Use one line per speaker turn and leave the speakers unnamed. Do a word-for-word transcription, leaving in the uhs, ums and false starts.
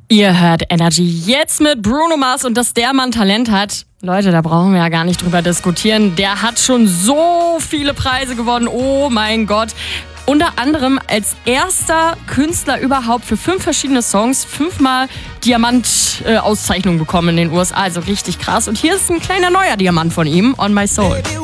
Ihr hört Energy jetzt mit Bruno Mars und dass der Mann Talent hat. Leute, da brauchen wir ja gar nicht drüber diskutieren. Der hat schon so viele Preise gewonnen. Oh mein Gott. Unter anderem als erster Künstler überhaupt für fünf verschiedene Songs fünfmal Diamant-Auszeichnung bekommen in den U S A. Also richtig krass. Und hier ist ein kleiner neuer Diamant von ihm, On My Soul.